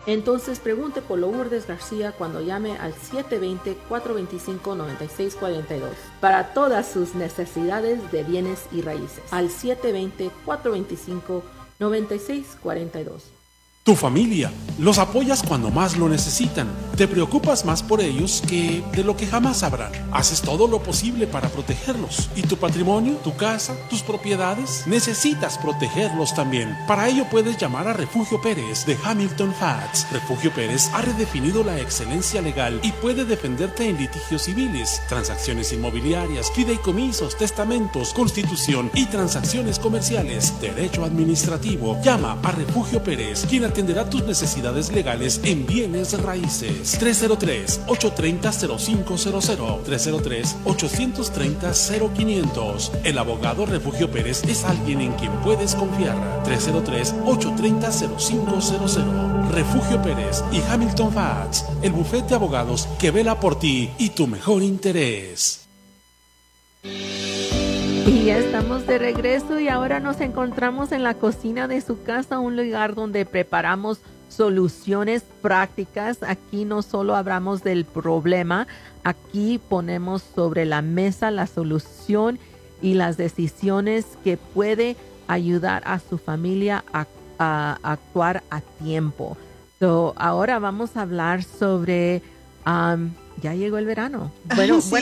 Entonces pregunte por Lourdes García cuando llame al 720-425-9642 para todas sus necesidades de bienes y raíces. Al 720-425-9642. Tu familia, los apoyas cuando más lo necesitan. Te preocupas más por ellos que de lo que jamás sabrán. Haces todo lo posible para protegerlos. ¿Y tu patrimonio, tu casa, tus propiedades? Necesitas protegerlos también. Para ello puedes llamar a Refugio Pérez de Hamilton Fats. Refugio Pérez ha redefinido la excelencia legal y puede defenderte en litigios civiles, transacciones inmobiliarias, fideicomisos, testamentos, constitución y transacciones comerciales. Derecho administrativo. Llama a Refugio Pérez, quien atenderá tus necesidades legales en bienes raíces. 303-830-0500. 303-830-0500. El abogado Refugio Pérez es alguien en quien puedes confiar. 303-830-0500. Refugio Pérez y Hamilton Fats, el bufete de abogados que vela por ti y tu mejor interés. Y ya estamos de regreso y ahora nos encontramos en la cocina de su casa, un lugar donde preparamos soluciones prácticas. Aquí no solo hablamos del problema, aquí ponemos sobre la mesa la solución y las decisiones que puede ayudar a su familia a actuar a tiempo. Ahora vamos a hablar sobre... ya llegó el verano. Bueno, sí.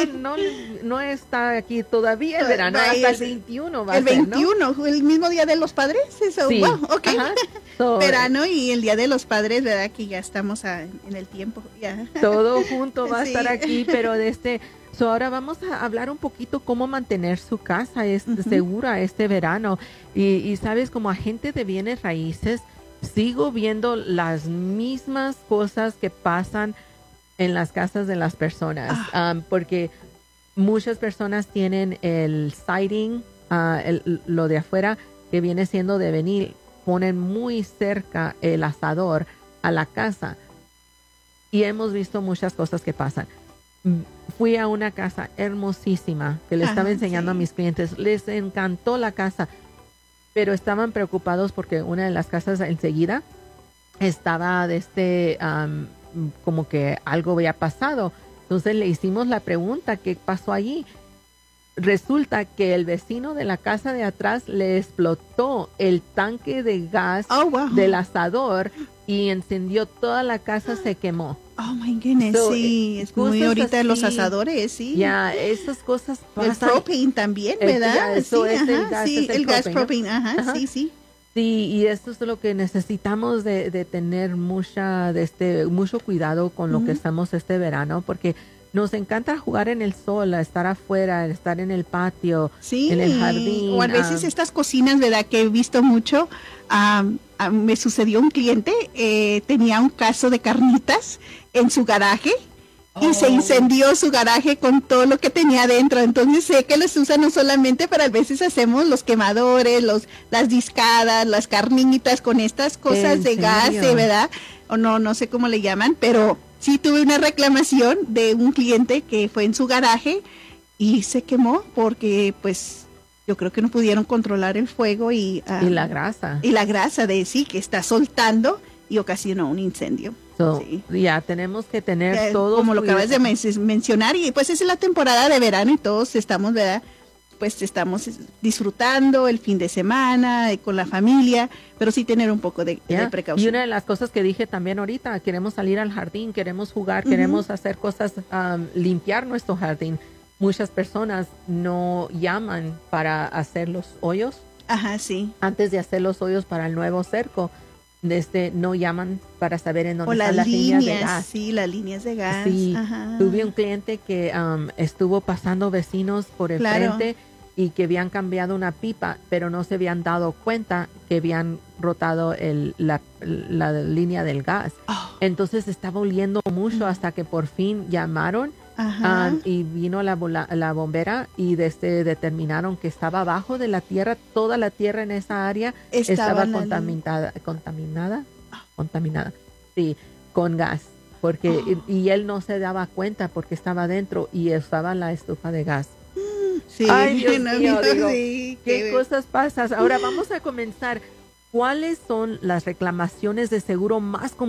No está aquí todavía el verano, hasta el 21 va a ser, ¿no? El 21, el mismo Día de los Padres, eso, sí. Wow, ok. Verano y el Día de los Padres, ¿verdad? Que ya estamos en el tiempo, ya. Todo junto va a estar aquí, pero ahora vamos a hablar un poquito cómo mantener su casa segura este verano. Y sabes, como agente de bienes raíces, sigo viendo las mismas cosas que pasan en las casas de las personas, porque muchas personas tienen el siding, lo de afuera que viene siendo de venir, ponen muy cerca el asador a la casa y hemos visto muchas cosas que pasan. Fui a una casa hermosísima que le estaba enseñando a mis clientes, les encantó la casa, pero estaban preocupados porque una de las casas enseguida estaba como que algo había pasado. Entonces le hicimos la pregunta, ¿qué pasó allí? Resulta que el vecino de la casa de atrás le explotó el tanque de gas del asador y encendió toda la casa, se quemó. Oh my goodness, sí, es muy ahorita así, los asadores, sí. Ya, esas cosas pasan. El propane también, ¿verdad? El gas propane, ajá, sí. Sí, y esto es lo que necesitamos de tener mucho cuidado con lo que estamos este verano, porque nos encanta jugar en el sol, estar afuera, estar en el patio, en el jardín. O a veces estas cocinas, ¿verdad? Que he visto mucho. Me sucedió un cliente, tenía un caso de carnitas en su garaje. Y se incendió su garaje con todo lo que tenía adentro. Entonces sé que los usan no solamente para, a veces hacemos los quemadores, las discadas, las carnitas con estas cosas de gas, ¿verdad? O no sé cómo le llaman, pero sí tuve una reclamación de un cliente que fue en su garaje y se quemó porque pues yo creo que no pudieron controlar el fuego y la grasa. Y la grasa que está soltando y ocasionó un incendio. Ya tenemos que tener todo como lo acabas de mencionar, y pues es la temporada de verano y todos estamos, ¿verdad? Pues estamos disfrutando el fin de semana con la familia, pero sí tener un poco de precaución. Y una de las cosas que dije también ahorita, queremos salir al jardín, queremos jugar, queremos hacer cosas, limpiar nuestro jardín. Muchas personas no llaman para hacer los hoyos. Ajá, sí. Antes de hacer los hoyos para el nuevo cerco. No llaman para saber en dónde están las líneas de gas. Sí, las líneas de gas. Sí, tuve un cliente que estuvo pasando vecinos por el frente y que habían cambiado una pipa, pero no se habían dado cuenta que habían rotado la línea del gas. Entonces estaba oliendo mucho hasta que por fin llamaron y vino la bombera y determinaron que estaba abajo de la tierra, toda la tierra en esa área estaba contaminada, sí, con gas, porque y él no se daba cuenta porque estaba adentro y estaba la estufa de gas. Sí, ay, Dios mío, digo, ¿qué cosas pasan? Ahora vamos a comenzar. ¿Cuáles son las reclamaciones de seguro más